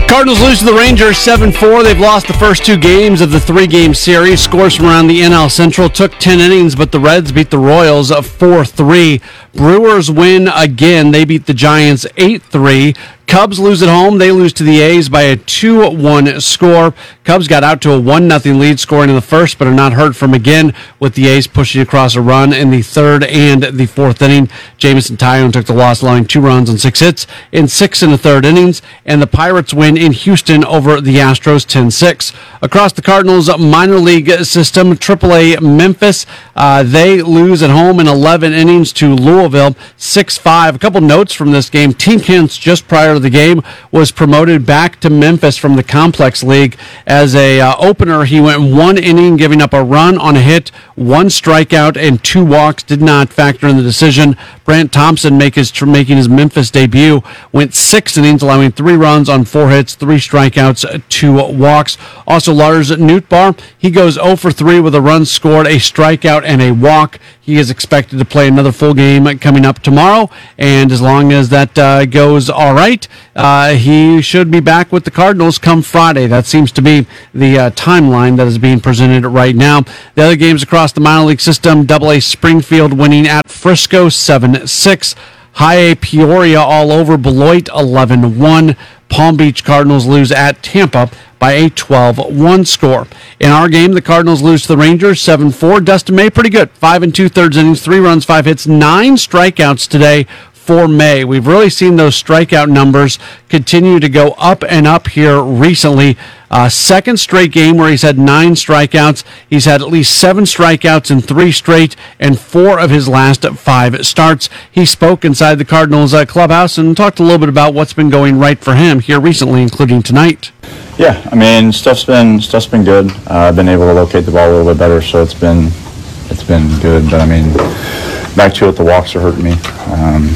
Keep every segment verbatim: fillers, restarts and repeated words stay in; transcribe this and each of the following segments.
Cardinals lose to the Rangers seven four. They've lost the first two games of the three-game series. Scores from around the N L Central took ten innings, but the Reds beat the Royals four three. Brewers win again. They beat the Giants eight three. Cubs lose at home. They lose to the A's by a two one score. Cubs got out to a one nothing lead scoring in the first, but are not heard from again, with the A's pushing across a run in the third and the fourth inning. Jamison Tyone took the loss, allowing two runs on six hits in six and a third innings, and the Pirates win in Houston over the Astros ten six. Across the Cardinals minor league system, triple A Memphis, uh, they lose at home in eleven innings to Louisville six five. A couple notes from this game. Tinkins, just prior to the game, was promoted back to Memphis from the Complex League. As a uh, opener, he went one inning, giving up a run on a hit, one strikeout, and two walks. Did not factor in the decision. Brant Thompson, make his, making his Memphis debut, went six innings, allowing three runs on four hits, three strikeouts, two walks. Also, Lars Nootbaar, he goes oh for three with a run scored, a strikeout, and a walk. He is expected to play another full game coming up tomorrow, and as long as that uh, goes all right, uh, he should be back with the Cardinals come Friday. That seems to be the uh, timeline that is being presented right now. The other games across the minor league system, double A Springfield winning at Frisco seven six. High A Peoria all over Beloit eleven one. Palm Beach Cardinals lose at Tampa by a twelve one score. In our game, the Cardinals lose to the Rangers seven four. Dustin May, pretty good. Five and two-thirds innings, three runs, five hits, nine strikeouts today for May. We've really seen those strikeout numbers continue to go up and up here recently. Uh, second straight game where he's had nine strikeouts. He's had at least seven strikeouts in three straight and four of his last five starts. He spoke inside the Cardinals uh, clubhouse and talked a little bit about what's been going right for him here recently, including tonight. Yeah, I mean, stuff's been stuff's been good. Uh, I've been able to locate the ball a little bit better, so it's been it's been good. But I mean, back to it, the walks are hurting me. Um,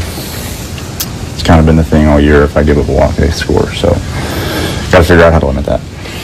it's kind of been the thing all year. If I give up a walk, they score. So, got to figure out how to limit that.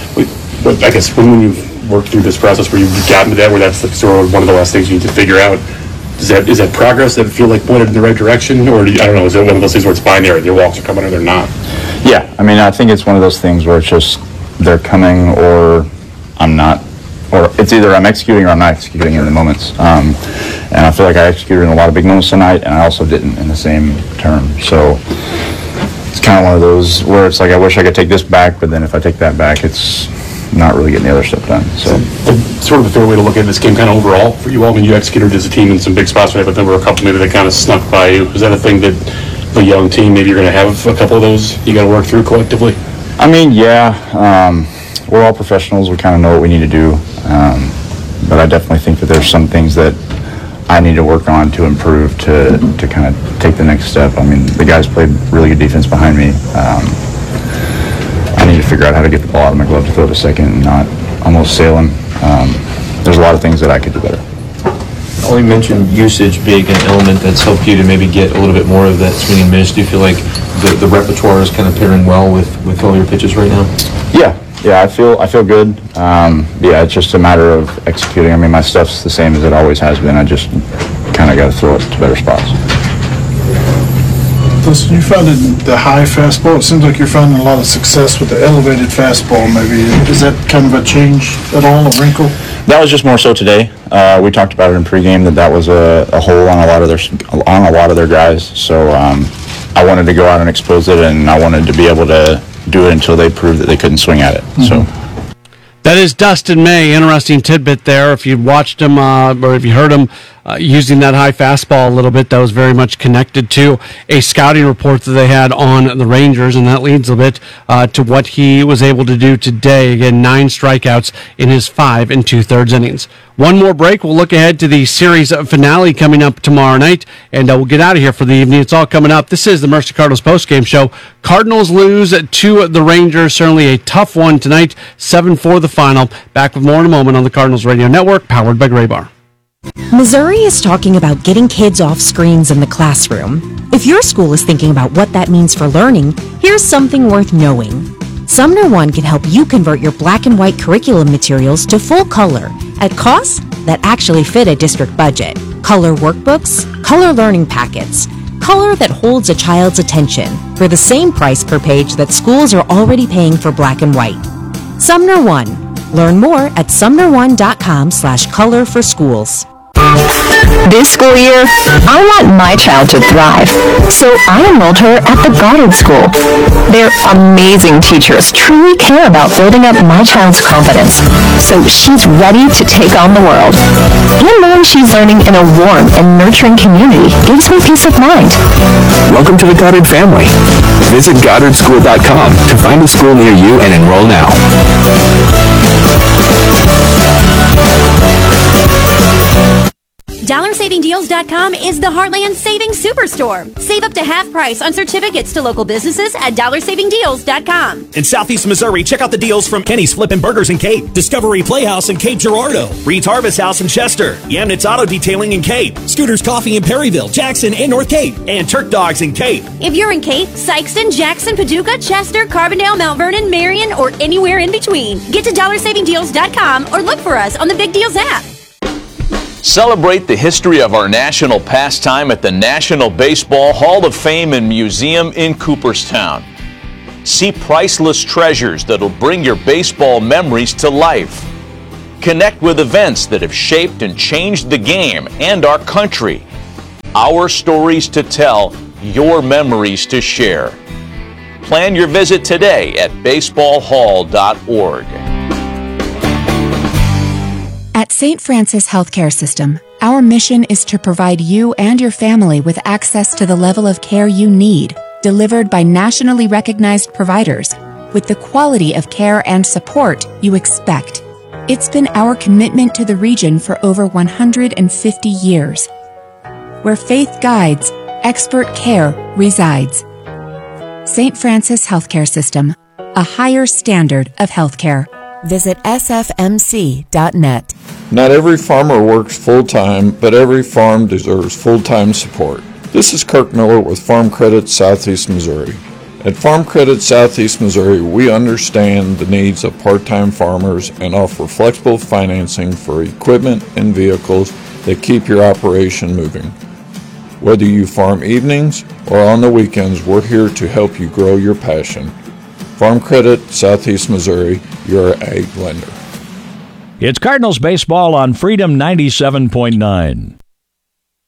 But I guess when, when you've worked through this process where you've gotten to that, where that's the, sort of one of the last things you need to figure out, is that is that progress that feel like pointed in the right direction, or do you, I don't know, is it one of those things where it's binary, your walks are coming or they're not? Yeah, I mean, I think it's one of those things where it's just they're coming or I'm not, or it's either I'm executing or I'm not executing in the moments. Um, and I feel like I executed in a lot of big moments tonight, and I also didn't in the same term. So it's kind of one of those where it's like I wish I could take this back, but then if I take that back, it's not really getting the other stuff done. So, sort of a fair way to look at this game, kind of overall for you all. I mean, you executed as a team in some big spots today, but then there were a couple maybe that kind of snuck by you. Is that a thing that the young team, maybe you're going to have a couple of those you got to work through collectively? I mean, yeah, um, we're all professionals. We kind of know what we need to do, um, but I definitely think that there's some things that I need to work on to improve to to kind of take the next step. I mean, the guys played really good defense behind me. Um, I need to figure out how to get the ball out of my glove to throw to second and not almost sail him. Um, there's a lot of things that I could do better. Only mentioned usage being an element that's helped you to maybe get a little bit more of that swing and miss. Do you feel like the, the repertoire is kind of pairing well with, with all your pitches right now? Yeah, yeah, I feel I feel good. Um, yeah, it's just a matter of executing. I mean, my stuff's the same as it always has been. I just kind of got to throw it to better spots. Listen, you found the high fastball. It seems like you're finding a lot of success with the elevated fastball. Maybe is that kind of a change at all, a wrinkle? That was just more so today. Uh, we talked about it in pregame that that was a, a hole on a lot of their on a lot of their guys. So um, I wanted to go out and expose it, and I wanted to be able to do it until they proved that they couldn't swing at it. Mm-hmm. So. That is Dustin May. Interesting tidbit there. If you watched him uh, or if you heard him uh, using that high fastball a little bit, that was very much connected to a scouting report that they had on the Rangers, and that leads a bit uh, to what he was able to do today. Again, nine strikeouts in his five and two-thirds innings. One more break. We'll look ahead to the series finale coming up tomorrow night, and uh, we'll get out of here for the evening. It's all coming up. This is the Mercer Cardinals postgame show. Cardinals lose to the Rangers. Certainly a tough one tonight. seven four the final. Back with more in a moment on the Cardinals Radio Network, powered by Graybar. Missouri is talking about getting kids off screens in the classroom. If your school is thinking about what that means for learning, here's something worth knowing. Sumner One can help you convert your black and white curriculum materials to full color at costs that actually fit a district budget. Color workbooks, color learning packets, Color that holds a child's attention for the same price per page that schools are already paying for black and white. Sumner One. Learn more at sumner one dot com slash color for schools. This school year, I want my child to thrive, so I enrolled her at the Goddard School. Their amazing teachers truly care about building up my child's confidence, so she's ready to take on the world. And knowing she's learning in a warm and nurturing community gives me peace of mind. Welcome to the Goddard family. Visit goddard school dot com to find a school near you and enroll now. dollar saving deals dot com is the Heartland Savings Superstore. Save up to half price on certificates to local businesses at dollar saving deals dot com. In Southeast Missouri, check out the deals from Kenny's Flippin' Burgers in Cape, Discovery Playhouse in Cape Girardeau, Reed's Harvest House in Chester, Yamnitz Auto Detailing in Cape, Scooter's Coffee in Perryville, Jackson, and North Cape, and Turk Dogs in Cape. If you're in Cape, Sykeston, Jackson, Paducah, Chester, Carbondale, Mount Vernon, Marion, or anywhere in between, get to dollar saving deals dot com or look for us on the Big Deals app. Celebrate the history of our national pastime at the National Baseball Hall of Fame and Museum in Cooperstown. See priceless treasures that'll bring your baseball memories to life. Connect with events that have shaped and changed the game and our country. Our stories to tell, your memories to share. Plan your visit today at baseball hall dot org. At Saint Francis Healthcare System, our mission is to provide you and your family with access to the level of care you need, delivered by nationally recognized providers, with the quality of care and support you expect. It's been our commitment to the region for over one hundred fifty years. Where faith guides, expert care resides. Saint Francis Healthcare System, a higher standard of healthcare. Visit s f m c dot net. Not every farmer works full-time, but every farm deserves full-time support. This is Kirk Miller with Farm Credit Southeast Missouri. At Farm Credit Southeast Missouri, we understand the needs of part-time farmers and offer flexible financing for equipment and vehicles that keep your operation moving. Whether you farm evenings or on the weekends, we're here to help you grow your passion. Farm Credit Southeast Missouri, your ag lender. It's Cardinals baseball on Freedom ninety-seven point nine.